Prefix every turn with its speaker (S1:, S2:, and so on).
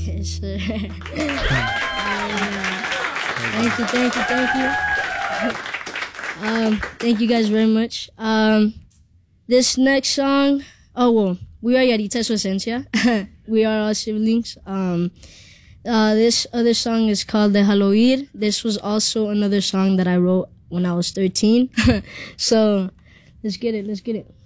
S1: Yes, sir. Thank you. Thank you guys very much. This next song, we are Yarita Su Esencia. We are all siblings. This other song is called Déjalo Ir. This was also another song that I wrote when I was 13. So, let's get it.